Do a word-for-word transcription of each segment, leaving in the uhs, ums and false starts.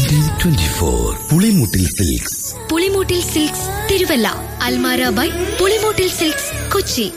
Twenty twenty four Pulimoottil silks. Pulimoottil silks Thiruvalla, Almara by Pulimoottil silks Kochi.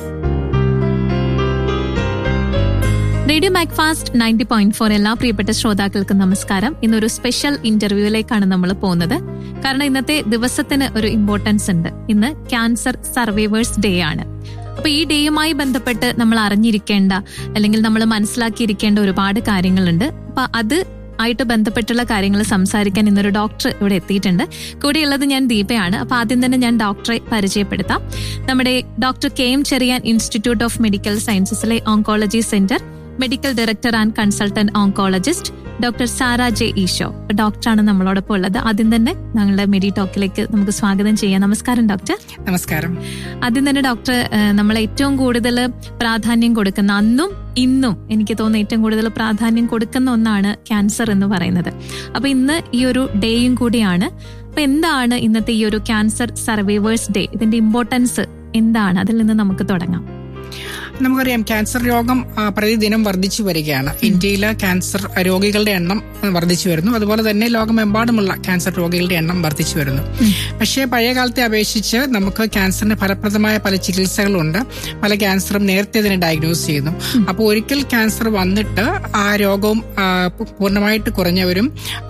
Radio Macfast ninety point four എല്ലാ പ്രിയപ്പെട്ട ശ്രോതാക്കൾക്കും നമസ്കാരം. ഇന്നൊരു സ്പെഷ്യൽ ഇന്റർവ്യൂവിലേക്കാണ് നമ്മൾ പോകുന്നത്. കാരണം ഇന്നത്തെ ദിവസത്തിന് ഒരു ഇമ്പോർട്ടൻസ് ഉണ്ട്. ഇന്ന് ക്യാൻസർ സർവൈവേഴ്സ് ഡേ ആണ്. അപ്പൊ ഈ ഡേയുമായി ബന്ധപ്പെട്ട് നമ്മൾ അറിഞ്ഞിരിക്കേണ്ട അല്ലെങ്കിൽ നമ്മൾ മനസ്സിലാക്കിയിരിക്കേണ്ട ഒരുപാട് കാര്യങ്ങളുണ്ട്. അപ്പൊ അത് ആയിട്ട് ബന്ധപ്പെട്ടുള്ള കാര്യങ്ങൾ സംസാരിക്കാൻ ഇന്നൊരു ഡോക്ടർ ഇവിടെ എത്തിയിട്ടുണ്ട്. കൂടെയുള്ളത് ഞാൻ ദീപയാണ്. അപ്പൊ ആദ്യം തന്നെ ഞാൻ ഡോക്ടറെ പരിചയപ്പെടുത്താം. നമ്മുടെ doctor K M Cherian institute of medical സയൻസസിലെ oncology centre medical director and consultant oncologist doctor സാര J Isho ഡോക്ടറാണ് നമ്മളോടൊപ്പം ഉള്ളത്. ആദ്യം തന്നെ ഞങ്ങളുടെ മെഡി ടോക്കിലേക്ക് നമുക്ക് സ്വാഗതം ചെയ്യാം. നമസ്കാരം ഡോക്ടർ. നമസ്കാരം. ആദ്യം തന്നെ ഡോക്ടർ, നമ്മൾ ഏറ്റവും കൂടുതൽ പ്രാധാന്യം കൊടുക്കുന്ന, അന്നും ഇന്നും എനിക്ക് തോന്നുന്നു ഏറ്റവും കൂടുതൽ പ്രാധാന്യം കൊടുക്കുന്ന ഒന്നാണ് ക്യാൻസർ എന്ന് പറയുന്നത്. അപ്പൊ ഇന്ന് ഈ ഒരു ഡേയും കൂടിയാണ്. അപ്പൊ എന്താണ് ഇന്നത്തെ ഈ ഒരു ക്യാൻസർ സർവൈവേഴ്സ് ഡേ? ഇതിന്റെ ഇമ്പോർട്ടൻസ് എന്താണ്? അതിൽ നിന്ന് നമുക്ക് തുടങ്ങാം. നമുക്കറിയാം, ക്യാൻസർ രോഗം പ്രതിദിനം വർദ്ധിച്ചു വരികയാണ്. ഇന്ത്യയിലെ ക്യാൻസർ രോഗികളുടെ എണ്ണം വർദ്ധിച്ചു വരുന്നു. അതുപോലെ തന്നെ ലോകമെമ്പാടുമുള്ള ക്യാൻസർ രോഗികളുടെ എണ്ണം വർദ്ധിച്ചു വരുന്നു. പക്ഷേ പഴയ കാലത്തെ അപേക്ഷിച്ച് നമുക്ക് ക്യാൻസറിന് ഫലപ്രദമായ പല ചികിത്സകളുണ്ട്. പല ക്യാൻസറും നേരത്തെ തന്നെ ഡയഗ്നോസ് ചെയ്യുന്നു. അപ്പോൾ ഒരിക്കൽ ക്യാൻസർ വന്നിട്ട് ആ രോഗവും പൂർണ്ണമായിട്ട് കുറഞ്ഞവരും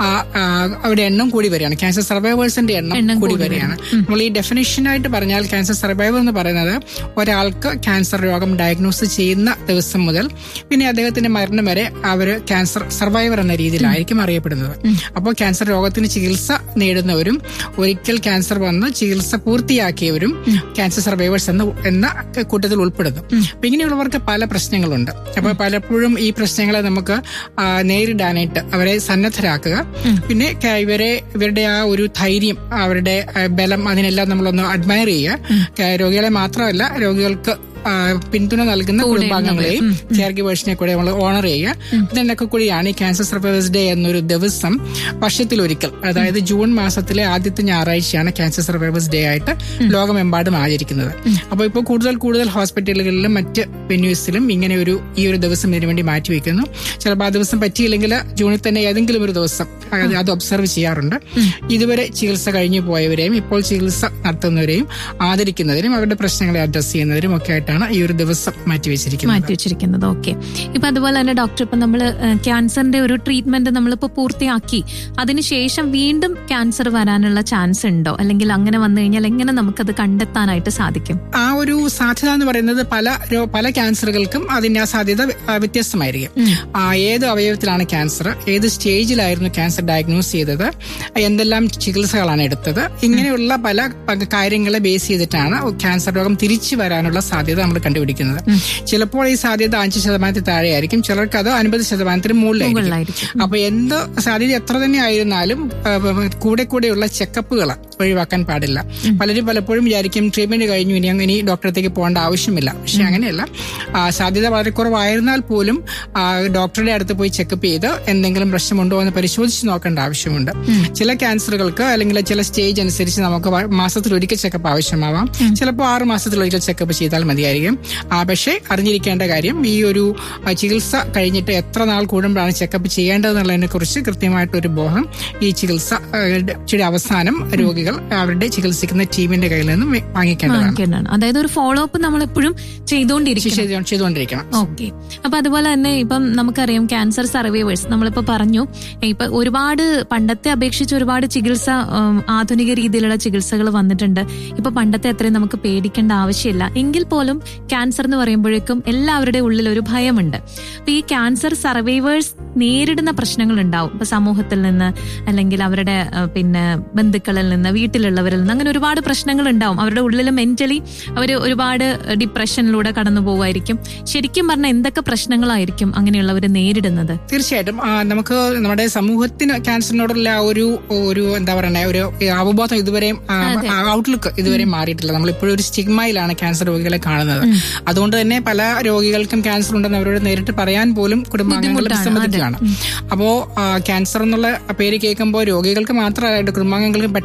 അവരുടെ എണ്ണം കൂടി വരികയാണ്. ക്യാൻസർ സർവൈവേഴ്സിന്റെ എണ്ണം കൂടി വരികയാണ്. നമ്മൾ ഈ ഡെഫിനിഷനായിട്ട് പറഞ്ഞാൽ ക്യാൻസർ സർവൈവർ എന്ന് പറയുന്നത് ഒരാൾക്ക് ക്യാൻസർ രോഗം ഡയഗ്നോസ് ചെയ്യുന്ന ദിവസം മുതൽ പിന്നെ അദ്ദേഹത്തിന്റെ മരണം വരെ അവർ ക്യാൻസർ സർവൈവർ എന്ന രീതിയിലായിരിക്കും അറിയപ്പെടുന്നത്. അപ്പോൾ ക്യാൻസർ രോഗത്തിന് ചികിത്സ നേടുന്നവരും ഒരിക്കൽ ക്യാൻസർ വന്ന് ചികിത്സ പൂർത്തിയാക്കിയവരും ക്യാൻസർ സർവൈവേഴ്സ് എന്ന എന്ന കൂട്ടത്തിൽ ഉൾപ്പെടുന്നു. അപ്പൊ ഇങ്ങനെയുള്ളവർക്ക് പല പ്രശ്നങ്ങളുണ്ട്. അപ്പൊ പലപ്പോഴും ഈ പ്രശ്നങ്ങളെ നമുക്ക് നേരിടാനായിട്ട് അവരെ സന്നദ്ധരാക്കുക, പിന്നെ ഇവരെ ഇവരുടെ ആ ഒരു ധൈര്യം, അവരുടെ ബലം, അതിനെല്ലാം നമ്മളൊന്ന് അഡ്മയർ ചെയ്യുക. രോഗികളെ മാത്രമല്ല, രോഗികൾക്ക് പിന്തുണ നൽകുന്ന കുടുംബാംഗങ്ങളെയും കെയർ ഗിവേഴ്സിനെ കൂടെ നമ്മൾ ഓണർ ചെയ്യുക. ഇതിനൊക്കെ കൂടിയാണ് ഈ ക്യാൻസർ സർവൈവേഴ്സ് ഡേ എന്നൊരു ദിവസം വർഷത്തിലൊരിക്കൽ, അതായത് ജൂൺ മാസത്തിലെ ആദ്യത്തെ ഞായറാഴ്ചയാണ് ക്യാൻസർ സർവൈവേഴ്സ് ഡേ ആയിട്ട് ലോകമെമ്പാടും ആചരിക്കുന്നത്. അപ്പോൾ ഇപ്പോൾ കൂടുതൽ കൂടുതൽ ഹോസ്പിറ്റലുകളിലും മറ്റ് വെന്യൂസിലും ഇങ്ങനെ ഒരു ഈ ഒരു ദിവസം ഇതിനു വേണ്ടി മാറ്റിവെക്കുന്നു. ചിലപ്പോൾ ആ ദിവസം പറ്റിയില്ലെങ്കിൽ ജൂണിൽ തന്നെ ഏതെങ്കിലും ഒരു ദിവസം അത് ഒബ്സർവ് ചെയ്യാറുണ്ട്. ഇതുവരെ ചികിത്സ കഴിഞ്ഞു പോയവരെയും ഇപ്പോൾ ചികിത്സ നടത്തുന്നവരെയും ആദരിക്കുന്നതിനും അവരുടെ പ്രശ്നങ്ങളെ അഡ്രസ് ചെയ്യുന്നതിനും ഒക്കെ ആയിട്ട് ഈ ഒരു ദിവസം മാറ്റിവെച്ചിരിക്കുന്നത് മാറ്റിവെച്ചിരിക്കുന്നത് ഓക്കെ. ഇപ്പൊ അതുപോലെ തന്നെ ഡോക്ടർ, ഇപ്പൊ നമ്മള് ക്യാൻസറിന്റെ ഒരു ട്രീറ്റ്മെന്റ് നമ്മളിപ്പോ പൂർത്തിയാക്കി, അതിനുശേഷം വീണ്ടും ക്യാൻസർ വരാനുള്ള ചാൻസ് ഉണ്ടോ? അല്ലെങ്കിൽ അങ്ങനെ വന്നു കഴിഞ്ഞാൽ എങ്ങനെ നമുക്കത് കണ്ടെത്താനായിട്ട് സാധിക്കും? ആ ഒരു സാധ്യത എന്ന് പറയുന്നത് പല പല ക്യാൻസറുകൾക്കും അതിന്റെ ആ സാധ്യത വ്യത്യസ്തമായിരിക്കും. ഏത് അവയവത്തിലാണ് ക്യാൻസർ, ഏത് സ്റ്റേജിലായിരുന്നു ക്യാൻസർ ഡയഗ്നോസ് ചെയ്തത്, എന്തെല്ലാം ചികിത്സകളാണ് എടുത്തത്, ഇങ്ങനെയുള്ള പല കാര്യങ്ങളെ ബേസ് ചെയ്തിട്ടാണ് ക്യാൻസർ രോഗം തിരിച്ചു വരാനുള്ള സാധ്യത നമ്മൾ കണ്ടുപിടിക്കുന്നത്. ചിലപ്പോൾ ഈ സാധ്യത അഞ്ച് ശതമാനത്തിൽ താഴെയായിരിക്കും, ചിലർക്ക് അത് അൻപത് ശതമാനത്തിന് മുകളിലായിരിക്കും. അപ്പൊ എന്ത് സാധ്യത എത്ര തന്നെ ആയിരുന്നാലും കൂടെ കൂടെയുള്ള ചെക്കപ്പുകൾ ഒഴിവാക്കാൻ പാടില്ല. പലരും പലപ്പോഴും വിചാരിക്കും ട്രീറ്റ്മെന്റ് കഴിഞ്ഞു ഇനി അങ്ങനെ ഡോക്ടറത്തേക്ക് പോകേണ്ട ആവശ്യമില്ല. പക്ഷെ അങ്ങനെയല്ല. സാധ്യത വളരെ കുറവായിരുന്നാൽ പോലും ഡോക്ടറുടെ അടുത്ത് പോയി ചെക്കപ്പ് ചെയ്ത് എന്തെങ്കിലും പ്രശ്നമുണ്ടോ എന്ന് പരിശോധിച്ച് നോക്കേണ്ട ആവശ്യമുണ്ട്. ചില ക്യാൻസറുകൾക്ക് അല്ലെങ്കിൽ ചില സ്റ്റേജ് അനുസരിച്ച് നമുക്ക് മാസത്തിൽ ഒരിക്കൽ ചെക്കപ്പ് ആവശ്യമാവാം. ചിലപ്പോൾ ആറ് മാസത്തിൽ ഒരിക്കൽ ചെക്കപ്പ് ചെയ്താൽ മതിയായിരിക്കും. പക്ഷേ അറിഞ്ഞിരിക്കേണ്ട കാര്യം, ഈ ഒരു ചികിത്സ കഴിഞ്ഞിട്ട് എത്ര നാൾ കൂടുമ്പോഴാണ് ചെക്കപ്പ് ചെയ്യേണ്ടതെന്നുള്ളതിനെ കുറിച്ച് കൃത്യമായിട്ടൊരു ബോധം ഈ ചികിത്സയുടെ അവസാനം രോഗികൾ അവരുടെ ചികിത്സിക്കുന്ന ടീമിന്റെ കയ്യിൽ നിന്നും വാങ്ങിക്കേണ്ടതാണ്. അതായത് ഒരു ഫോളോ അപ്പ് നമ്മൾ എപ്പോഴും ചെയ്തുകൊണ്ടിരിക്കണം ചെയ്തുകൊണ്ടിരിക്കണം ഓക്കെ. അപ്പൊ അതുപോലെ തന്നെ ഇപ്പം നമുക്കറിയാം ക്യാൻസർ സർവൈവേഴ്സ് നമ്മളിപ്പോ പറഞ്ഞു, ഇപ്പൊ ഒരുപാട് പണ്ടത്തെ അപേക്ഷിച്ച് ഒരുപാട് ചികിത്സ, ആധുനിക രീതിയിലുള്ള ചികിത്സകൾ വന്നിട്ടുണ്ട്. ഇപ്പൊ പണ്ടത്തെ അത്രയും നമുക്ക് പേടിക്കേണ്ട ആവശ്യമില്ല. എങ്കിൽ പോലും ക്യാൻസർ എന്ന് പറയുമ്പോഴേക്കും എല്ലാവരുടെ ഉള്ളിൽ ഒരു ഭയമുണ്ട്. അപ്പൊ ഈ ക്യാൻസർ സർവൈവേഴ്സ് നേരിടുന്ന പ്രശ്നങ്ങൾ ഉണ്ടാവും. ഇപ്പൊ സമൂഹത്തിൽ നിന്ന്, അല്ലെങ്കിൽ അവരുടെ പിന്നെ ബന്ധുക്കളിൽ നിന്ന്, വീട്ടിലുള്ളവരിൽ നിന്ന്, അങ്ങനെ ഒരുപാട് പ്രശ്നങ്ങൾ ഉണ്ടാവും. അവരുടെ ഉള്ളിൽ മെന്റലി അവർ ഒരുപാട് ഡിപ്രഷനിലൂടെ കടന്നു പോകുമായിരിക്കും. ശരിക്കും പറഞ്ഞാൽ എന്തൊക്കെ പ്രശ്നങ്ങളായിരിക്കും അങ്ങനെയുള്ളവർ നേരിടുന്നത്? തീർച്ചയായിട്ടും നമുക്ക് നമ്മുടെ സമൂഹത്തിന് ക്യാൻസറിനോടുള്ള ഒരു ഒരു എന്താ പറയുക ഒരു അവബോധം ഇതുവരെയും ഔട്ട്ലുക്ക് ഇതുവരെയും മാറിയിട്ടില്ല. നമ്മളിപ്പോഴും ഒരു സ്റ്റിഗ്മയിലാണ് ക്യാൻസർ രോഗികളെ കാണുന്നത്. അതുകൊണ്ട് തന്നെ പല രോഗികൾക്കും ക്യാൻസർ ഉണ്ടെന്ന് അവരോട് നേരിട്ട് പറയാൻ പോലും കുടുംബാംഗങ്ങൾ വിസമ്മതിക്കുകയാണ്. അപ്പോ ക്യാൻസർ എന്നുള്ള പേര് കേൾക്കുമ്പോൾ രോഗികൾക്ക് മാത്രമായിട്ട് കുടുംബാംഗങ്ങൾക്ക് പെട്ടെന്നൊരു ഷോക്ക്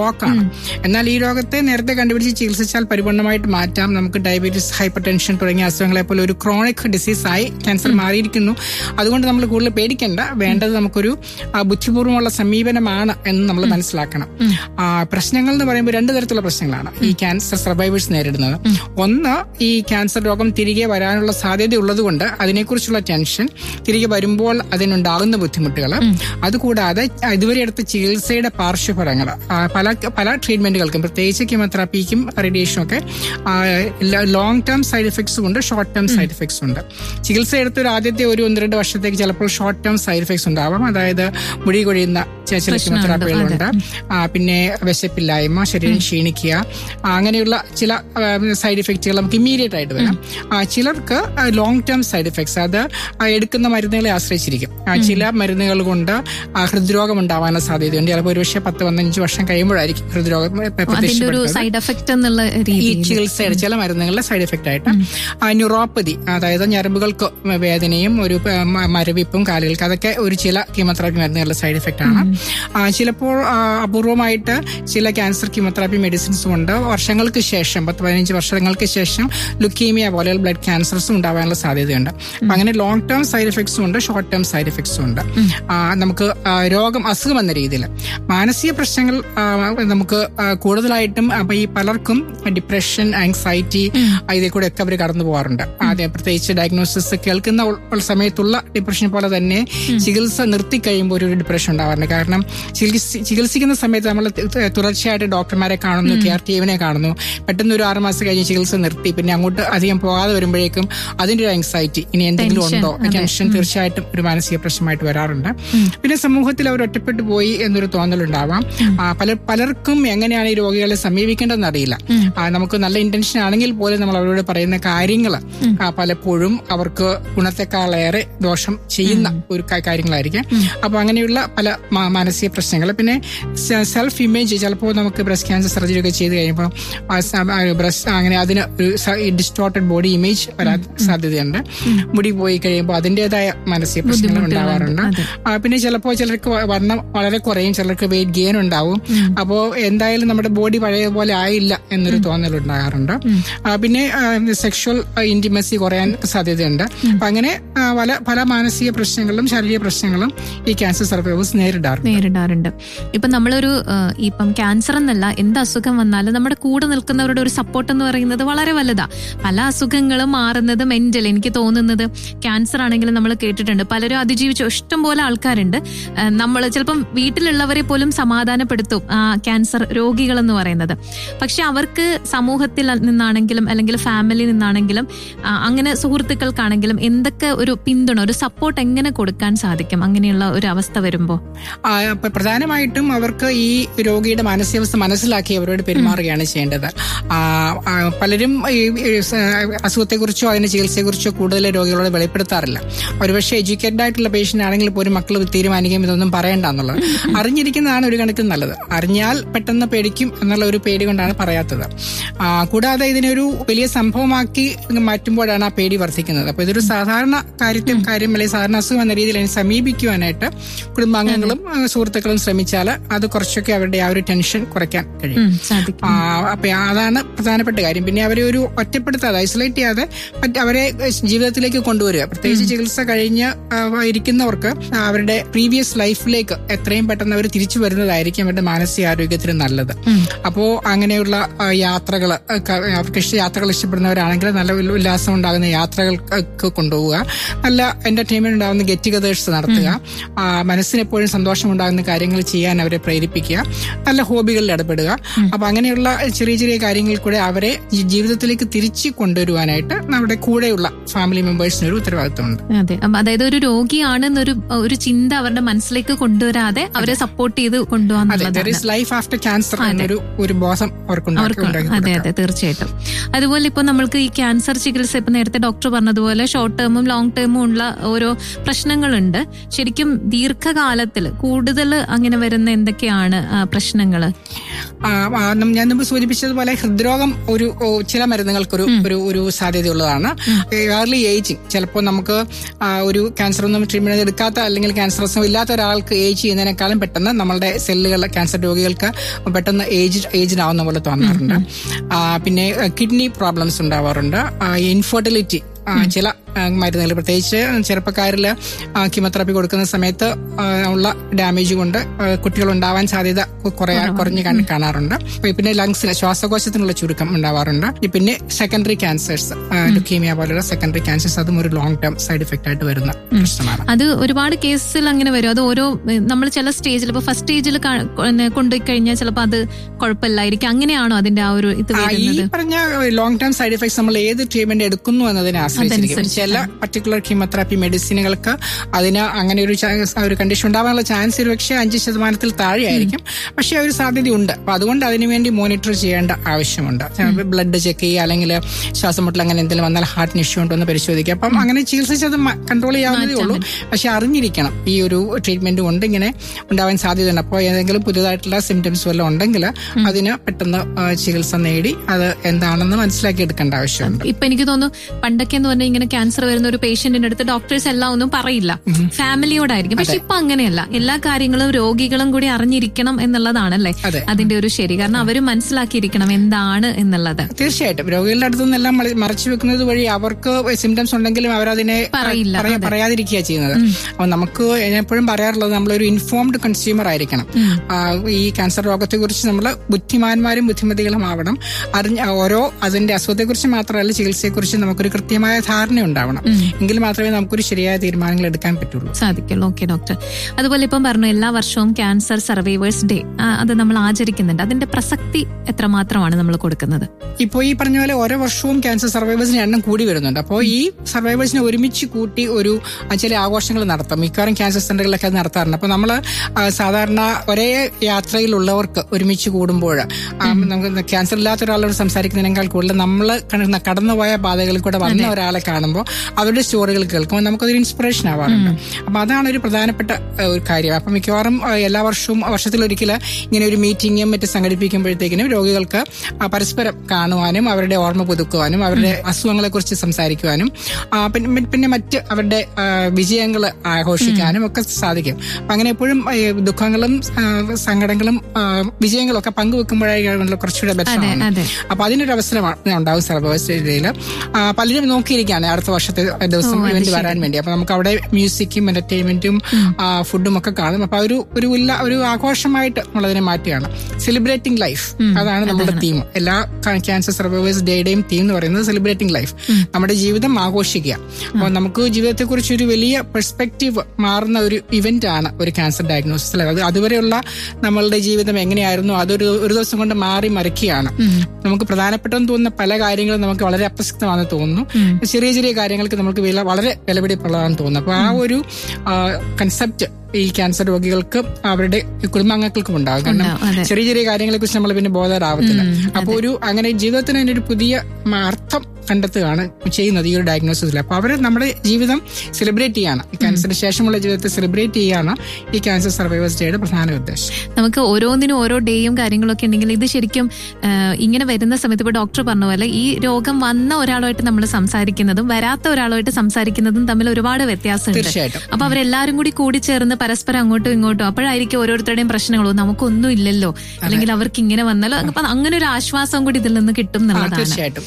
ഷോക്കാണ്. എന്നാൽ ഈ രോഗത്തെ നേരത്തെ കണ്ടുപിടിച്ച് ചികിത്സിച്ചാൽ പരിപൂർണമായിട്ട് മാറ്റാം. നമുക്ക് ഡയബറ്റീസ്, ഹൈപ്പർ ടെൻഷൻ തുടങ്ങിയ അസുഖങ്ങളെ പോലെ ഒരു ക്രോണിക് ഡിസീസ് ആയി ക്യാൻസർ മാറിയിരിക്കുന്നു. അതുകൊണ്ട് നമ്മൾ കൂടുതൽ പേടിക്കേണ്ട. വേണ്ടത് നമുക്കൊരു ബുദ്ധിപൂർവ്വമുള്ള സമീപനമാണ് എന്ന് നമ്മൾ മനസ്സിലാക്കണം. പ്രശ്നങ്ങൾ എന്ന് പറയുമ്പോൾ രണ്ട് തരത്തിലുള്ള പ്രശ്നങ്ങളാണ് ഈ ക്യാൻസർ സർവൈവേഴ്സ് നേരിടുന്നത്. ഒന്ന്, ഈ ക്യാൻസർ രോഗം തിരികെ വരാനുള്ള സാധ്യത ഉള്ളതുകൊണ്ട് അതിനെക്കുറിച്ചുള്ള ടെൻഷൻ, തിരികെ വരുമ്പോൾ അതിനുണ്ടാകുന്ന ബുദ്ധിമുട്ടുകൾ, അതുകൂടാതെ ഇതുവരെ എടുത്ത ചികിത്സയുടെ പാർശ്വഫലങ്ങൾ. പല പല ട്രീറ്റ്മെന്റുകൾക്കും, പ്രത്യേകിച്ച് കീമോതെറാപ്പിക്കും റേഡിയേഷനും ഒക്കെ ലോങ് ടേം സൈഡ് എഫക്ട്സും ഉണ്ട്, ഷോർട്ട് ടേം സൈഡ് എഫക്ട്സും ഉണ്ട്. ചികിത്സ എടുത്ത ഒരു ആദ്യത്തെ ഒരു ഒന്ന് രണ്ട് വർഷത്തേക്ക് ചിലപ്പോൾ ഷോർട്ട് ടേം സൈഡ് എഫക്ട്സ് ഉണ്ടാവാം. അതായത് മുടി കൊഴിയുന്ന ചില കീമോതെറാപ്പികളുണ്ട്, പിന്നെ വിശപ്പില്ലായ്മ, ശരീരം ക്ഷീണിക്കുക, അങ്ങനെയുള്ള ചില സൈഡ് എഫക്റ്റുകൾ നമുക്ക് ഇമ്മീഡിയറ്റ് ആയിട്ട് വരാം. ചിലർക്ക് ലോങ് ടേം സൈഡ് എഫക്ട്സ്, അത് എടുക്കുന്ന മരുന്നുകളെ ആശ്രയിച്ചിരിക്കും. ചില മരുന്നുകൾ കൊണ്ട് ഹൃദ്രോഗം ഉണ്ടാവാനുള്ള സാധ്യതയുണ്ട്. ചിലപ്പോൾ ഒരുപക്ഷെ പത്ത് പതിനഞ്ച് വർഷം കഴിയുമ്പോഴായിരിക്കും ഹൃദ്രോഗം ഈ ചികിത്സയുടെ ചില മരുന്നുകളുടെ സൈഡ് എഫക്റ്റ് ആയിട്ട്. ന്യൂറോപ്പതി, അതായത് ഞരമ്പുകൾക്ക് വേദനയും ഒരു മരവിപ്പും കാലുകൾക്ക്, അതൊക്കെ ഒരു ചില കീമോതെറാപ്പി മരുന്നുകളുടെ സൈഡ് എഫക്റ്റ് ആണ്. ചിലപ്പോൾ അപൂർവമായിട്ട് ചില ക്യാൻസർ കീമോതെറാപ്പി മെഡിസിൻസും ഉണ്ട്. വർഷങ്ങൾക്ക് ശേഷം, പത്ത് പതിനഞ്ച് വർഷങ്ങൾക്ക് ശേഷം ലുക്കീമിയ പോലെയുള്ള ബ്ലഡ് ക്യാൻസർസും ഉണ്ടാവാനുള്ള സാധ്യതയുണ്ട്. അപ്പൊ അങ്ങനെ ലോങ് ടേം സൈഡ് എഫക്ട്സും ഉണ്ട്, ഷോർട്ട് ടേം സൈഡ് എഫക്ട്സും ഉണ്ട്. നമുക്ക് രോഗം, അസുഖം എന്ന രീതിയിൽ മാനസിക പ്രശ്നങ്ങൾ നമുക്ക് കൂടുതലായിട്ടും അപ്പൊ ഈ പലർക്കും ഡിപ്രഷൻ, ആങ്സൈറ്റി, ഇതിൽ കൂടെ ഒക്കെ അവർ കടന്നു പോകാറുണ്ട്. ആദ്യം പ്രത്യേകിച്ച് ഡയഗ്നോസിസ് കേൾക്കുന്ന സമയത്തുള്ള ഡിപ്രഷൻ പോലെ തന്നെ ചികിത്സ നിർത്തി കഴിയുമ്പോൾ ഒരു ഡിപ്രഷൻ ഉണ്ടാവാറുണ്ട്. കാരണം ചികിത്സിക്കുന്ന സമയത്ത് നമ്മൾ തുടർച്ചയായിട്ട് ഡോക്ടർമാരെ കാണുന്നു, കെയർ ടീമിനെ കാണുന്നു. പെട്ടെന്ന് ഒരു ആറുമാസം കഴിഞ്ഞ് ചികിത്സ നിർത്തി പിന്നെ അങ്ങോട്ട് അധികം പോകാതെ വരുമ്പോഴേക്കും അതിന്റെ ഒരു ആങ്സൈറ്റി, ഇനി എന്തെങ്കിലും ഉണ്ടോ, ടെൻഷൻ തീർച്ചയായിട്ടും ഒരു മാനസിക പ്രശ്നമായിട്ട് വരാറുണ്ട്. പിന്നെ സമൂഹത്തിൽ അവർ ഒറ്റപ്പെട്ടു പോയി എന്നൊരു തോന്നലുണ്ടാവാം. പല പലർക്കും എങ്ങനെയാണ് ഈ രോഗികളെ സമീപിക്കേണ്ടതെന്ന് അറിയില്ല. നമുക്ക് നല്ല ഇന്റൻഷൻ ആണെങ്കിൽ പോലും നമ്മൾ അവരോട് പറയുന്ന കാര്യങ്ങൾ പലപ്പോഴും അവർക്ക് ഗുണത്തെക്കാളേറെ ദോഷം ചെയ്യുന്ന ഒരു കാര്യങ്ങളായിരിക്കും. അപ്പൊ അങ്ങനെയുള്ള പല മാനസിക പ്രശ്നങ്ങൾ. പിന്നെ സെൽഫ് ഇമേജ്, ചിലപ്പോൾ നമുക്ക് ബ്രസ്റ്റ് ക്യാൻസർ സർജറി ഒക്കെ ചെയ്ത് കഴിയുമ്പോൾ ബ്രസ്റ്റ് അങ്ങനെ അതിന് ഒരു ഡിസ്റ്റോർട്ടഡ് ബോഡി ഇമേജ് വരാൻ സാധ്യതയുണ്ട്. മുടി പോയി കഴിയുമ്പോൾ അതിൻ്റെതായ മാനസിക പ്രശ്നങ്ങൾ ഉണ്ടാവാറുണ്ട്. പിന്നെ ചിലപ്പോൾ ചിലർക്ക് വണ്ണം വളരെ കുറയും, ചിലർക്ക് വെയിറ്റ് ഗെയിൻ ഉണ്ടാവും. അപ്പോൾ എന്തായാലും നമ്മുടെ ബോഡി പഴയ പോലെ ആയില്ല എന്നൊരു തോന്നൽ ഉണ്ടാകാറുണ്ട്. പിന്നെ സെക്ഷൽ ഇന്റിമസി കുറയാൻ സാധ്യതയുണ്ട്. അപ്പൊ അങ്ങനെ പല പല മാനസിക പ്രശ്നങ്ങളും ശാരീരിക പ്രശ്നങ്ങളും ഈ ക്യാൻസർ സർവൈവേഴ്സ് നേരിടാറുണ്ട് നേരിടാറുണ്ട് ഇപ്പൊ നമ്മളൊരു ഇപ്പം ക്യാൻസർ എന്നല്ല, എന്ത് അസുഖം വന്നാലും നമ്മുടെ കൂടെ നിൽക്കുന്നവരുടെ ഒരു സപ്പോർട്ട് എന്ന് പറയുന്നത് വളരെ വലുതാ. പല അസുഖങ്ങളും മാറുന്നത് മെന്റൽ, എനിക്ക് തോന്നുന്നത് ക്യാൻസർ ആണെങ്കിലും നമ്മൾ കേട്ടിട്ടുണ്ട്, പലരും അതിജീവിച്ച ഇഷ്ടംപോലെ ആൾക്കാരുണ്ട്. നമ്മൾ ചിലപ്പം വീട്ടിലുള്ളവരെ പോലും സമാധാനപ്പെടുത്തും ക്യാൻസർ രോഗികൾ എന്ന് പറയുന്നത്. പക്ഷെ അവർക്ക് സമൂഹത്തിൽ നിന്നാണെങ്കിലും അല്ലെങ്കിൽ ഫാമിലി നിന്നാണെങ്കിലും അങ്ങനെ സുഹൃത്തുക്കൾക്കാണെങ്കിലും എന്തൊക്കെ ഒരു പിന്തുണ, ഒരു സപ്പോർട്ട് എങ്ങനെ കൊടുക്കാൻ സാധിക്കും അങ്ങനെയുള്ള ഒരു അവസ്ഥ വരുമ്പോൾ? പ്രധാനമായിട്ടും അവർക്ക് ഈ രോഗിയുടെ മാനസികാവസ്ഥ മനസ്സിലാക്കി അവരോട് പെരുമാറുകയാണ് ചെയ്യേണ്ടത്. പലരും ഈ അസുഖത്തെക്കുറിച്ചോ അതിന്റെ ചികിത്സയെക്കുറിച്ചോ കൂടുതൽ രോഗികളോട് വെളിപ്പെടുത്താറില്ല. ഒരുപക്ഷെ എഡ്യൂക്കേറ്റഡ് ആയിട്ടുള്ള പേഷ്യന്റ് ആണെങ്കിൽ പോലും മക്കൾ തീരുമാനിക്കും ഇതൊന്നും പറയണ്ട എന്നുള്ളത്. അറിഞ്ഞിരിക്കുന്നതാണ് ഒരു കണക്കിന് നല്ലത്. അറിഞ്ഞാൽ പെട്ടെന്ന് പേടിക്കും എന്നുള്ള ഒരു പേടി കൊണ്ടാണ് പറയാത്തത്. കൂടാതെ ഇതിനൊരു വലിയ സംഭവമാക്കി മാറ്റുമ്പോഴാണ് ആ പേടി വർദ്ധിക്കുന്നത്. അപ്പൊ ഇതൊരു സാധാരണ കാര്യത്തിൽ കാര്യം അല്ലെങ്കിൽ സാധാരണ അസുഖം എന്ന രീതിയിൽ അതിനെ സമീപിക്കുവാനായിട്ട് കുടുംബാംഗങ്ങളും സുഹൃത്തുക്കളും ശ്രമിച്ചാൽ അത് കുറച്ചൊക്കെ അവരുടെ ആ ഒരു ടെൻഷൻ കുറയ്ക്കാൻ കഴിയും. അപ്പൊ അതാണ് പ്രധാനപ്പെട്ട കാര്യം. പിന്നെ അവരെ ഒരു ഒറ്റപ്പെടുത്താതെ, ഐസൊലേറ്റ് ചെയ്യാതെ അവരെ ജീവിതത്തിലേക്ക് കൊണ്ടുവരിക. പ്രത്യേകിച്ച് ചികിത്സ കഴിഞ്ഞ് ഇരിക്കുന്നവർക്ക് അവരുടെ പ്രീവിയസ് ലൈഫിലേക്ക് എത്രയും പെട്ടെന്ന് അവർ തിരിച്ചു വരുന്നതായിരിക്കും അവരുടെ മാനസികാരോഗ്യത്തിന് നല്ലത്. അപ്പോ അങ്ങനെയുള്ള യാത്രകൾ, അവർക്ക് ഇഷ്ട യാത്രകൾ ഇഷ്ടപ്പെടുന്നവരാണെങ്കിൽ നല്ല ഉല്ലാസം ഉണ്ടാകുന്ന യാത്രകൾക്ക് കൊണ്ടുപോവുക, നല്ല എന്റർടൈൻമെന്റ് ഉണ്ടാകുന്ന ഗെറ്റ് ടുഗദേഴ്സ് നടത്തുക, മനസ്സിന് എപ്പോഴും സന്തോഷം ഉണ്ടാകുന്ന കാര്യങ്ങൾ ചെയ്യാൻ അവരെ പ്രേരിപ്പിക്കുക, നല്ല ഹോബികളിൽ ഇടപെടുക. അപ്പൊ അങ്ങനെയുള്ള ചെറിയ ചെറിയ കാര്യങ്ങളിൽ കൂടെ അവരെ ജീവിതത്തിലേക്ക് തിരിച്ചു കൊണ്ടുവരുവാനായിട്ട് നമ്മുടെ കൂടെയുള്ള ഫാമിലി മെമ്പേഴ്സിന് ഒരു ഉത്തരവാദിത്വമുണ്ട്. അതെ, അതായത് ഒരു രോഗിയാണെന്നൊരു ഒരു ചിന്ത അവരുടെ മനസ്സിലേക്ക് കൊണ്ടുവരാതെ അവരെ സപ്പോർട്ട് ചെയ്ത് കൊണ്ടുപോകാൻ. ലൈഫ് ആഫ്റ്റർ ക്യാൻസർ എന്നൊരു ഒരു ബോധം അവർക്ക്. അതെ അതെ തീർച്ചയായിട്ടും. അതുപോലെ ഇപ്പൊ നമ്മൾക്ക് ഈ ക്യാൻസർ ചികിത്സ ഇപ്പൊ നേരത്തെ ഡോക്ടർ പറഞ്ഞതുപോലെ ഷോർട്ട് ടേമും ലോങ് ടേമും ഉള്ള ഓരോ പ്രശ്നങ്ങളുണ്ട്. ശരിക്കും ദീർഘകാലത്തിൽ കൂടുതൽ അങ്ങനെ വരുന്ന എന്തൊക്കെയാണ് പ്രശ്നങ്ങൾ? ഞാൻ മുമ്പ് സൂചിപ്പിച്ചതുപോലെ ഹൃദ്രോഗം ഒരു ചില മരുന്നുകൾക്കൊരു ഒരു ഒരു സാധ്യതയുള്ളതാണ്. ഏർലി ഏജിങ്, ചിലപ്പോൾ നമുക്ക് ഒരു ക്യാൻസർ ഒന്നും ട്രീറ്റ്മെന്റ് എടുക്കാത്ത അല്ലെങ്കിൽ ക്യാൻസർ ഒന്നും ഇല്ലാത്ത ഒരാൾക്ക് ഏജ് ചെയ്യുന്നതിനേക്കാളും പെട്ടെന്ന് നമ്മളുടെ സെല്ലുകൾ ക്യാൻസർ രോഗികൾക്ക് പെട്ടെന്ന് ഏജ് ഏജ്ഡ് ആവുന്ന പോലെ തോന്നാറുണ്ട്. പിന്നെ കിഡ്നി പ്രോബ്ലംസ് ഉണ്ടാവാറുണ്ട്. ഇൻഫെർട്ടിലിറ്റി ചില മരുന്നുകൾ, പ്രത്യേകിച്ച് ചെറുപ്പക്കാരിൽ കീമോതെറാപ്പി കൊടുക്കുന്ന സമയത്ത് ഉള്ള ഡാമേജ് കൊണ്ട് കുട്ടികൾ ഉണ്ടാവാൻ സാധ്യത കുറെ കുറഞ്ഞ് കാണാറുണ്ട്. പിന്നെ ലങ്സിന്, ശ്വാസകോശത്തിനുള്ള ചുരുക്കം ഉണ്ടാവാറുണ്ട്. പിന്നെ സെക്കൻഡറി ക്യാൻസേഴ്സ്, ലുക്കീമിയ പോലുള്ള സെക്കൻഡറി ക്യാൻസേഴ്സ്, അതും ഒരു ലോങ് ടേം സൈഡ് എഫക്ട് ആയിട്ട് വരുന്ന പ്രശ്നമാണ്. അത് ഒരുപാട് കേസിൽ അങ്ങനെ വരും. അത് ഓരോ നമ്മൾ ചില സ്റ്റേജിൽ, ഇപ്പൊ ഫസ്റ്റ് സ്റ്റേജിൽ കൊണ്ടുപോയി കഴിഞ്ഞാൽ ചിലപ്പോൾ അത് കുഴപ്പമില്ലായിരിക്കും. അങ്ങനെയാണോ അതിന്റെ ആ ഒരു ഇത്? ഈ പറഞ്ഞ ലോങ് ടേം സൈഡ് എഫക്ട്സ് നമ്മൾ ഏത് ട്രീറ്റ്മെന്റ് എടുക്കുന്നു എന്നതിനെ ആശ്രയിച്ചിരിക്കും. ചില പർട്ടിക്കുലർ കീമോതെറാപ്പി മെഡിസിനുകൾക്ക് അതിന് അങ്ങനെ ഒരു ഒരു കണ്ടീഷൻ ഉണ്ടാവാനുള്ള ചാൻസ് ഒരു പക്ഷേ അഞ്ച് ശതമാനത്തിൽ താഴെയായിരിക്കും. പക്ഷെ ഒരു സാധ്യതയുണ്ട്. അപ്പൊ അതുകൊണ്ട് അതിനുവേണ്ടി മോണിറ്റർ ചെയ്യേണ്ട ആവശ്യമുണ്ട്. ബ്ലഡ് ചെക്ക് ചെയ്യുക, അല്ലെങ്കിൽ ശ്വാസം മുട്ടൽ അങ്ങനെ എന്തെങ്കിലും വന്നാൽ ഹാർട്ടിന് ഇഷ്യൂ ഉണ്ടോ എന്ന് പരിശോധിക്കുക. അപ്പം അങ്ങനെ ചികിത്സിച്ചത് കൺട്രോൾ ചെയ്യാവുന്നതേ ഉള്ളൂ. പക്ഷെ അറിഞ്ഞിരിക്കണം ഈ ഒരു ട്രീറ്റ്മെന്റ് കൊണ്ട് ഇങ്ങനെ ഉണ്ടാവാൻ സാധ്യതയുണ്ട്. അപ്പോൾ ഏതെങ്കിലും പുതിയതായിട്ടുള്ള സിംറ്റംസ് വല്ലതും ഉണ്ടെങ്കിൽ അതിന് പെട്ടെന്ന് ചികിത്സ നേടി അത് എന്താണെന്ന് മനസ്സിലാക്കി എടുക്കേണ്ട ആവശ്യമുണ്ട്. ഇപ്പൊ എനിക്ക് തോന്നുന്നു പണ്ടൊക്കെ എന്ന് പറഞ്ഞാൽ ഇങ്ങനെ ക്യാൻസർ വരുന്ന ഒരു പേഷ്യന്റിന്റെ അടുത്ത് ഡോക്ടേഴ്സ് എല്ലാം ഒന്നും പറയില്ല, ഫാമിലിയോടായിരിക്കും. പക്ഷെ ഇപ്പൊ അങ്ങനെയല്ല, എല്ലാ കാര്യങ്ങളും രോഗികളും കൂടി അറിഞ്ഞിരിക്കണം എന്നുള്ളതാണല്ലേ അതിന്റെ ഒരു ശരി. കാരണം അവരും മനസ്സിലാക്കിയിരിക്കണം എന്താണ് എന്നുള്ളത്. തീർച്ചയായിട്ടും രോഗികളുടെ അടുത്ത് നിന്നെല്ലാം മറച്ചു വെക്കുന്നത് വഴി അവർക്ക് സിംറ്റംസ് ഉണ്ടെങ്കിലും അവരതിനെ പറയില്ല, പറയാതിരിക്കുക ചെയ്യുന്നത്. അപ്പൊ നമുക്ക് എപ്പോഴും പറയാറുള്ളത് നമ്മളൊരു ഇൻഫോംഡ് കൺസ്യൂമർ ആയിരിക്കണം. ഈ ക്യാൻസർ രോഗത്തെ കുറിച്ച് നമ്മൾ ബുദ്ധിമാന്മാരും ബുദ്ധിമതികളും ആവണം. അറിഞ്ഞ ഓരോ അതിന്റെ അസുഖത്തെക്കുറിച്ച് മാത്രമല്ല ചികിത്സയെക്കുറിച്ച് നമുക്കൊരു കൃത്യമായ ധാരണ ഉണ്ടാവണം. എങ്കിൽ മാത്രമേ നമുക്കൊരു ശരിയായ തീരുമാനങ്ങൾ എടുക്കാൻ പറ്റുള്ളൂ, സാധിക്കുള്ളൂ. ഓക്കെ ഡോക്ടർ, അതുപോലെ ഇപ്പം പറഞ്ഞു എല്ലാ വർഷവും ക്യാൻസർ സർവൈവേഴ്സ് ഡേ അത് നമ്മൾ ആചരിക്കുന്നുണ്ട്. അതിന്റെ പ്രസക്തി എത്രമാത്രമാണ് നമ്മൾ കൊടുക്കുന്നത്? ഇപ്പോൾ ഈ പറഞ്ഞ പോലെ ഓരോ വർഷവും ക്യാൻസർ സർവൈവേഴ്സിന്റെ എണ്ണം കൂടി വരുന്നുണ്ട്. അപ്പോൾ ഈ സർവൈവേഴ്സിനെ ഒരുമിച്ച് കൂട്ടി ഒരു ചില ആഘോഷങ്ങൾ നടത്തും. മിക്കവാറും ക്യാൻസർ സെന്ററുകളിലൊക്കെ അത് നടത്താറുണ്ട്. അപ്പോൾ നമ്മൾ സാധാരണ ഒരേ യാത്രയിലുള്ളവർക്ക് ഒരുമിച്ച് കൂടുമ്പോൾ നമുക്ക് ക്യാൻസർ ഇല്ലാത്ത ഒരാളോട് സംസാരിക്കുന്നതിനേക്കാൾ കൂടുതൽ നമ്മൾ കടന്നുപോയ പാതകളിൽ കൂടെ വന്ന ഒരാളെ കാണുമ്പോൾ അവരുടെ സ്റ്റോറികൾ കേൾക്കുമ്പോൾ നമുക്കതൊരു ഇൻസ്പിറേഷൻ ആവാറുണ്ട്. അപ്പൊ അതാണ് ഒരു പ്രധാനപ്പെട്ട ഒരു കാര്യം. അപ്പൊ മിക്കവാറും എല്ലാ വർഷവും വർഷത്തിലൊരിക്കൽ ഇങ്ങനെ ഒരു മീറ്റിംഗും മറ്റും സംഘടിപ്പിക്കുമ്പോഴത്തേക്കിനും രോഗികൾക്ക് പരസ്പരം കാണുവാനും അവരുടെ ഓർമ്മ പുതുക്കുവാനും അവരുടെ അസുഖങ്ങളെ കുറിച്ച് സംസാരിക്കുവാനും പിന്നെ മറ്റ് അവരുടെ വിജയങ്ങൾ ആഘോഷിക്കാനും ഒക്കെ സാധിക്കും. അപ്പൊ അങ്ങനെ എപ്പോഴും ദുഃഖങ്ങളും സങ്കടങ്ങളും വിജയങ്ങളും ഒക്കെ പങ്കുവെക്കുമ്പോഴാണ് കുറച്ചുകൂടെ ബെറ്ററാണ്. അപ്പൊ അതിനൊരു അവസരമാണ് ഉണ്ടാവും സർവൈവേഴ്സ് ഡേയിൽ. പലരും നോക്കിയിരിക്കുകയാണ് അടുത്ത വർഷത്തെ ദിവസം ഇവന്റ് വരാൻ വേണ്ടി. അപ്പൊ നമുക്ക് അവിടെ മ്യൂസിക്കും എന്റർടൈൻമെന്റും ഫുഡും ഒക്കെ കാണും. അപ്പൊ ഒരു ഒരു ഒരു ആഘോഷമായിട്ട് നമ്മളതിനെ മാറ്റുകയാണ്. സെലിബ്രേറ്റിംഗ് ലൈഫ്, അതാണ് നമ്മുടെ തീം. എല്ലാ ക്യാൻസർ സർവൈവേഴ്സ് ഡേയുടെയും തീം എന്ന് പറയുന്നത് സെലിബ്രേറ്റിംഗ് ലൈഫ്, നമ്മുടെ ജീവിതം ആഘോഷിക്കുക. അപ്പൊ നമുക്ക് ജീവിതത്തെ കുറിച്ച് ഒരു വലിയ പെർസ്പെക്റ്റീവ് മാറുന്ന ഒരു ഇവന്റ് ആണ് ഒരു ക്യാൻസർ ഡയഗ്നോസിസ്. അത് അതുവരെയുള്ള നമ്മളുടെ ജീവിതം എങ്ങനെയായിരുന്നു അതൊരു ഒരു ദിവസം കൊണ്ട് മാറി മറിക്കുകയാണ്. നമുക്ക് പ്രധാനപ്പെട്ടെന്ന് തോന്നുന്ന പല കാര്യങ്ങളും നമുക്ക് വളരെ അപ്രസക്തമാണെന്ന് തോന്നുന്നു. ചെറിയ ചെറിയ കാര്യങ്ങൾക്ക് നമുക്ക് വില വളരെ വിലപിടിപ്പുള്ളതാണെന്ന് തോന്നുന്നു. അപ്പൊ ആ ഒരു കൺസെപ്റ്റ് ഈ ക്യാൻസർ രോഗികൾക്ക് അവരുടെ കുടുംബാംഗങ്ങൾക്കും ഉണ്ടാകും. കാരണം ചെറിയ ചെറിയ കാര്യങ്ങളെ കുറിച്ച് നമ്മൾ പിന്നെ ബോധരാവത്തില്ല. അപ്പൊ ഒരു അങ്ങനെ ജീവിതത്തിന് തന്നെ ഒരു പുതിയ അർത്ഥം കണ്ടെത്തുകയാണ് ചെയ്യുന്നത് ഈ ഒരു ഡയഗ്നോസിസിൽ. അപ്പൊ അവര് നമ്മുടെ ജീവിതം സെലിബ്രേറ്റ് ചെയ്യാണ്, ക്യാൻസറിന് ശേഷമുള്ള ജീവിതത്തെ സെലിബ്രേറ്റ് ചെയ്യാണ് ഈ ക്യാൻസർ സർവൈവേഴ്സ് ഡേയുടെ പ്രധാന ഉദ്ദേശം. നമുക്ക് ഓരോന്നിനും ഓരോ ഡേയും കാര്യങ്ങളൊക്കെ ഉണ്ടെങ്കിൽ ഇത് ശരിക്കും ഇങ്ങനെ വരുന്ന സമയത്ത് ഇപ്പൊ ഡോക്ടർ പറഞ്ഞ പോലെ ഈ രോഗം വന്ന ഒരാളുമായിട്ട് നമ്മൾ സംസാരിക്കുന്നതും വരാത്ത ഒരാളുമായിട്ട് സംസാരിക്കുന്നതും തമ്മിൽ ഒരുപാട് വ്യത്യാസമുണ്ട്. തീർച്ചയായിട്ടും. അപ്പൊ അവരെല്ലാരും കൂടി കൂടിച്ചേർന്ന് പരസ്പരം അങ്ങോട്ടും ഇങ്ങോട്ടും അപ്പോഴായിരിക്കും ഓരോരുത്തരുടെയും പ്രശ്നങ്ങളോ നമുക്കൊന്നും ഇല്ലല്ലോ, അല്ലെങ്കിൽ അവർക്ക് ഇങ്ങനെ വന്നാലോ, അപ്പൊ അങ്ങനെ ഒരു ആശ്വാസം കൂടി ഇതിൽ നിന്ന് കിട്ടും എന്നുള്ളതാണ്. തീർച്ചയായിട്ടും.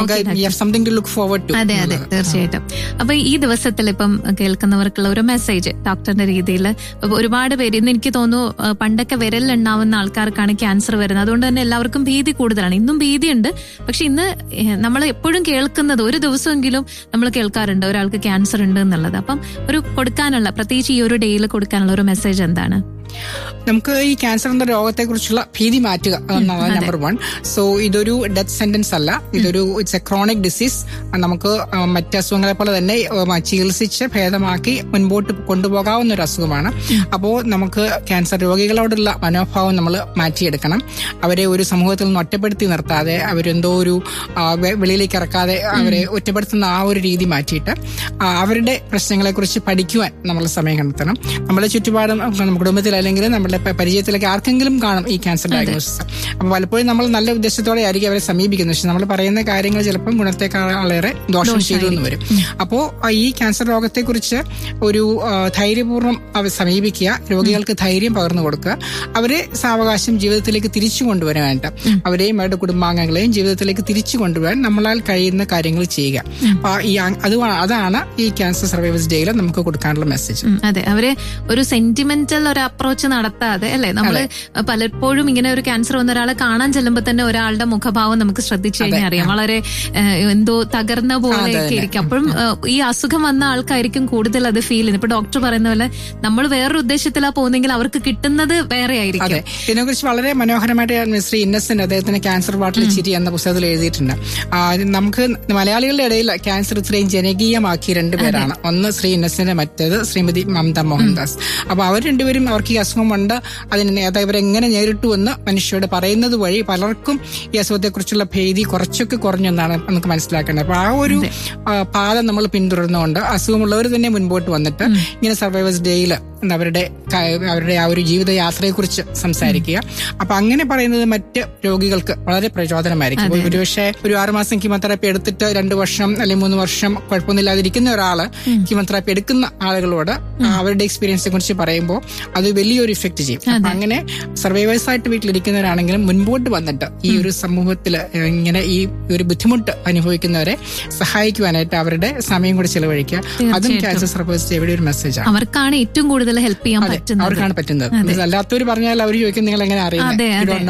അതെ അതെ തീർച്ചയായിട്ടും. അപ്പൊ ഈ ദിവസത്തിൽ ഇപ്പം കേൾക്കുന്നവർക്കുള്ള ഒരു മെസ്സേജ് ഡോക്ടറിന്റെ രീതിയിൽ, ഒരുപാട് പേര് ഇന്ന് എനിക്ക് തോന്നുന്നു പണ്ടൊക്കെ വിരലിലുണ്ടാവുന്ന ആൾക്കാർക്കാണ് ക്യാൻസർ വരുന്നത്. അതുകൊണ്ട് തന്നെ എല്ലാവർക്കും ഭീതി കൂടുതലാണ്. ഇന്നും ഭീതിയുണ്ട്, പക്ഷെ ഇന്ന് നമ്മൾ എപ്പോഴും കേൾക്കുന്നത് ഒരു ദിവസമെങ്കിലും നമ്മൾ കേൾക്കാറുണ്ട് ഒരാൾക്ക് ക്യാൻസർ ഉണ്ട് എന്നുള്ളത്. അപ്പം ഒരു കൊടുക്കാനുള്ള, പ്രത്യേകിച്ച് ഈ ഒരു ഡേയിൽ കൊടുക്കാനുള്ള ഒരു മെസ്സേജ് എന്താണ്? നമുക്ക് ഈ ക്യാൻസർ എന്ന രോഗത്തെ കുറിച്ചുള്ള ഭീതി മാറ്റുക എന്നാണ് നമ്പർ വൺ. സോ ഇതൊരു ഡെത്ത് സെന്റൻസ് അല്ല, ഇതൊരു ഇറ്റ്സ് എ ക്രോണിക് ഡിസീസ്. നമുക്ക് മറ്റ് അസുഖങ്ങളെ പോലെ തന്നെ ചികിത്സിച്ച് ഭേദമാക്കി മുൻപോട്ട് കൊണ്ടുപോകാവുന്ന ഒരു അസുഖമാണ്. അപ്പോൾ നമുക്ക് ക്യാൻസർ രോഗികളോടുള്ള മനോഭാവം നമ്മൾ മാറ്റിയെടുക്കണം. അവരെ ഒരു സമൂഹത്തിൽ നിന്ന് ഒറ്റപ്പെടുത്തി നിർത്താതെ, അവരെന്തോ ഒരു വെളിയിലേക്ക് ഇറക്കാതെ അവരെ ഒറ്റപ്പെടുത്തുന്ന ആ ഒരു രീതി മാറ്റിയിട്ട് അവരുടെ പ്രശ്നങ്ങളെ കുറിച്ച് പഠിക്കുവാൻ നമ്മൾ സമയം കണ്ടെത്തണം. നമ്മുടെ ചുറ്റുപാടും കുടുംബത്തിൽ അല്ലെങ്കിൽ നമ്മുടെ പരിചയത്തിലേക്ക് ആർക്കെങ്കിലും കാണും ഈ ക്യാൻസർ ഡയഗ്നോസിസ്. അപ്പൊ പലപ്പോഴും നമ്മൾ നല്ല ഉദ്ദേശത്തോടെ ആയിരിക്കും അവരെ സമീപിക്കുന്നത്. പക്ഷെ നമ്മൾ പറയുന്ന കാര്യങ്ങൾ ചിലപ്പം ഗുണത്തെക്കാളേറെ ദോഷം ചെയ്തു എന്ന് വരും. അപ്പോ ഈ ക്യാൻസർ രോഗത്തെക്കുറിച്ച് ഒരു ധൈര്യപൂർവ്വം അവർ സമീപിക്കുക, രോഗികൾക്ക് ധൈര്യം പകർന്നു കൊടുക്കുക, അവരെ സാവകാശം ജീവിതത്തിലേക്ക് തിരിച്ചു കൊണ്ടുവരാനായിട്ട് അവരെയും അവരുടെ കുടുംബാംഗങ്ങളെയും ജീവിതത്തിലേക്ക് തിരിച്ചു കൊണ്ടുവരാൻ നമ്മളാൽ കഴിയുന്ന കാര്യങ്ങൾ ചെയ്യുക. അപ്പൊ ഈ അത് അതാണ് ഈ ക്യാൻസർ സർവൈവേഴ്സ് ഡേയിൽ നമുക്ക് കൊടുക്കാനുള്ള മെസ്സേജ്. അതെ, അവരെ ഒരു സെന്റിമെന്റൽ ഒരു അപ്രോച്ച് നടത്താതെ അല്ലെ, നമ്മള് പലപ്പോഴും ഇങ്ങനെ ഒരു ക്യാൻസർ വന്ന ഒരാളെ കാണാൻ ചെല്ലുമ്പോൾ തന്നെ ഒരാളുടെ മുഖഭാവം നമുക്ക് ശ്രദ്ധിച്ചു കഴിഞ്ഞാൽ അറിയാം, വളരെ എന്തോ തകർന്ന പോലെയൊക്കെ ഇരിക്കും. അപ്പോഴും ഈ അസുഖം വന്ന ആൾക്കായിരിക്കും കൂടുതൽ അത് ഫീൽ ചെയ്യുന്നത്. ഇപ്പൊ ഡോക്ടർ പറയുന്ന പോലെ നമ്മൾ വേറൊരു ഉദ്ദേശത്തിലാ പോകുന്നെങ്കിൽ അവർക്ക് കിട്ടുന്നത് വേറെ ആയിരിക്കും. അതെ, ഇതിനെക്കുറിച്ച് വളരെ മനോഹരമായിട്ട് ശ്രീ ഇന്നസെന്റ് അദ്ദേഹത്തിന് ക്യാൻസർ വാട്ടിൽ ചിരി എന്ന പുസ്തകത്തിൽ എഴുതിയിട്ടുണ്ട്. നമുക്ക് മലയാളികളുടെ ഇടയിൽ ക്യാൻസർ ഇത്രയും ജനകീയമാക്കിയ രണ്ടുപേരാണ്, ഒന്ന് ശ്രീ ഇന്നസെന്റ്, മറ്റേത് ശ്രീമതി മമത മോഹൻദാസ്. അപ്പൊ അവർ രണ്ടുപേരും അവർക്ക് ഈ അസുഖമുണ്ട്, അതിന് ഇവരെങ്ങനെ നേരിട്ടു എന്ന് മനുഷ്യരോട് പറയുന്നത് വഴി പലർക്കും ഈ അസുഖത്തെക്കുറിച്ചുള്ള ഭീതി കുറച്ചൊക്കെ കുറഞ്ഞെന്നാണ് നമുക്ക് മനസ്സിലാക്കേണ്ടത്. അപ്പൊ ആ ഒരു പാത നമ്മൾ പിന്തുടർന്നുകൊണ്ട് അസുഖമുള്ളവർ തന്നെ മുൻപോട്ട് വന്നിട്ട് ഇങ്ങനെ സർവൈവേഴ്സ് ഡേയിൽ അവരുടെ അവരുടെ ആ ഒരു ജീവിതയാത്രയെക്കുറിച്ച് സംസാരിക്കുക. അപ്പൊ അങ്ങനെ പറയുന്നത് മറ്റ് രോഗികൾക്ക് വളരെ പ്രചോദനമായിരിക്കും. ഒരുപക്ഷെ ഒരു ആറുമാസം കീമോതെറാപ്പി എടുത്തിട്ട് രണ്ടു വർഷം അല്ലെങ്കിൽ മൂന്ന് വർഷം കുഴപ്പമൊന്നുമില്ലാതിരിക്കുന്ന ഒരാള് കീമോതെറാപ്പി എടുക്കുന്ന ആളുകളോട് അവരുടെ എക്സ്പീരിയൻസിനെ കുറിച്ച് പറയുമ്പോൾ അത് വലിയൊരു ഇഫക്ട് ചെയ്യും. അപ്പൊ അങ്ങനെ സർവൈവേഴ്സ് ആയിട്ട് വീട്ടിലിരിക്കുന്നവരാണെങ്കിലും മുൻപോട്ട് വന്നിട്ട് ഈ ഒരു സമൂഹത്തിൽ ഇങ്ങനെ ഈ ഒരു ബുദ്ധിമുട്ട് അനുഭവിക്കുന്നവരെ സഹായിക്കുവാനായിട്ട് അവരുടെ സമയം കൂടി ചെലവഴിക്കുക. അതും ക്യാൻസർ സർവൈവേഴ്സ് ഡേയുടെ ഒരു മെസ്സേജാണ്. അവർക്കാണ് ഏറ്റവും കൂടുതൽ ഹെൽപ്പ് ചെയ്യാൻ പറ്റുന്നത്. അവർക്കാണ് പറ്റുന്നത്. അല്ലാത്തവർ പറഞ്ഞാൽ അവർ ചോദിക്കും നിങ്ങൾ എങ്ങനെ അറിയാം. അതെ,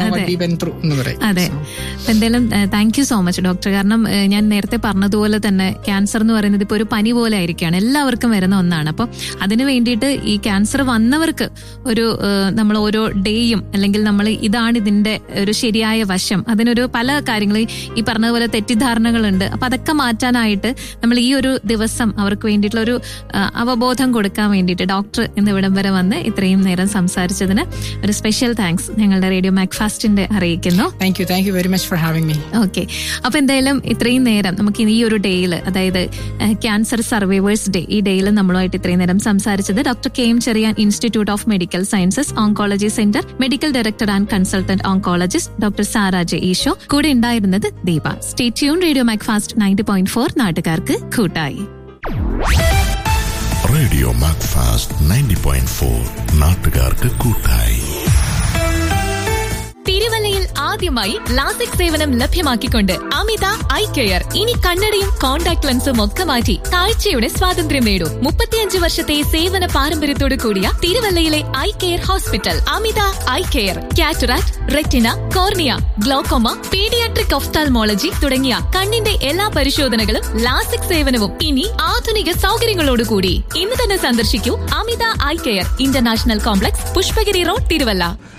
എന്തായാലും thank you so much doctor. കാരണം ഞാൻ നേരത്തെ പറഞ്ഞതുപോലെ തന്നെ ക്യാൻസർ എന്ന് പറയുന്നത് ഇപ്പൊ ഒരു പനി പോലെ ആയിരിക്കുകയാണ്, എല്ലാവർക്കും വരുന്ന ഒന്നാണ്. അപ്പൊ അതിനു വേണ്ടിയിട്ട് ഈ ക്യാൻസർ വന്നവർക്ക് ഒരു നമ്മൾ ഓരോ ഡേയും അല്ലെങ്കിൽ നമ്മൾ ഇതാണ് ഇതിന്റെ ഒരു ശരിയായ വശം, അതിനൊരു പല കാര്യങ്ങൾ ഈ പറഞ്ഞതുപോലെ തെറ്റിദ്ധാരണകളുണ്ട്. അപ്പൊ അതൊക്കെ മാറ്റാനായിട്ട് നമ്മൾ ഈ ഒരു ദിവസം അവർക്ക് വേണ്ടിയിട്ടുള്ള ഒരു അവബോധം കൊടുക്കാൻ വേണ്ടിയിട്ട് ഡോക്ടർ ഇന്ന് ഇവിടം വരെ വന്ന് ഇത്രയും നേരം സംസാരിച്ചതിന് ഒരു സ്പെഷ്യൽ താങ്ക്സ് ഞങ്ങളുടെ റേഡിയോ മാക്ഫാസ്റ്റിന്റെ അറിയിക്കുന്നു. Thank you thank you very much for having me. Okay, അപ്പൊ എന്തായാലും ഇത്രയും നേരം നമുക്ക് ഈ ഒരു ഡേയിൽ, അതായത് ക്യാൻസർ സർവൈവേഴ്സ് ഡേ, ഈ ഡേയിൽ നമ്മളുമായിട്ട് ഇത്രയും നേരം സംസാരിച്ചത് doctor K M Cherian institute of medical sciences oncology centre medical director and consultant oncologist doctor സാര J Isho. കൂടെ ഉണ്ടായിരുന്നത് Deepa. Stay tune. Radio Macfast ninety point four നാട്ടുകാർക്ക് കൂട്ടായി. Radio Macfast ninety point four നാട്ടുകാർക്ക് കൂട്ടായി. തിരുവല്ലയിൽ ആദ്യമായി ലാസിക് സേവനം ലഭ്യമാക്കിക്കൊണ്ട് അമിത ഐ കെയർ. ഇനി കണ്ണടയും കോൺടാക്ട് ലെൻസും ഒക്കെ മാറ്റി കാഴ്ചയുടെ സ്വാതന്ത്ര്യം നേടൂ. മുപ്പത്തിയഞ്ച് വർഷത്തെ സേവന പാരമ്പര്യത്തോട് കൂടിയ തിരുവല്ലയിലെ ഐ കെയർ ഹോസ്പിറ്റൽ അമിത eye care. Cataract, retina, cornea, glaucoma, paediatric ophthalmology തുടങ്ങിയ കണ്ണിന്റെ എല്ലാ പരിശോധനകളും ലാസിക് സേവനവും ഇനി ആധുനിക സൗകര്യങ്ങളോടുകൂടി. ഇന്ന് തന്നെ സന്ദർശിക്കൂ അമിത eye care, international complex, Pushpagiri road, Thiruvalla.